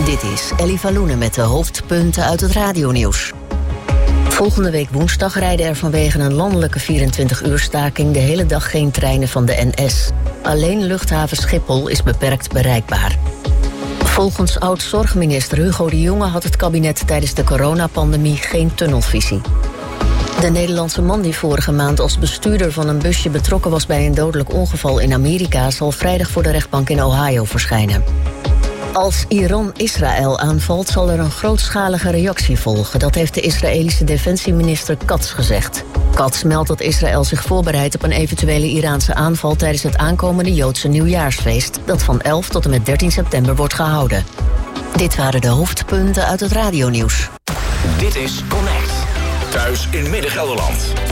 Dit is Ellie Valoenen met de hoofdpunten uit het radionieuws. Volgende week woensdag rijden er vanwege een landelijke 24-uur staking de hele dag geen treinen van de NS. Alleen luchthaven Schiphol is beperkt bereikbaar. Volgens oud-zorgminister Hugo de Jonge had het kabinet tijdens de coronapandemie geen tunnelvisie. De Nederlandse man die vorige maand als bestuurder van een busje betrokken was bij een dodelijk ongeval in Amerika zal vrijdag voor de rechtbank in Ohio verschijnen. Als Iran Israël aanvalt, zal er een grootschalige reactie volgen. Dat heeft de Israëlische defensieminister Katz gezegd. Katz meldt dat Israël zich voorbereidt op een eventuele Iraanse aanval tijdens het aankomende Joodse nieuwjaarsfeest, dat van 11 tot en met 13 september wordt gehouden. Dit waren de hoofdpunten uit het radionieuws. Dit is Connect. Thuis in Midden-Gelderland.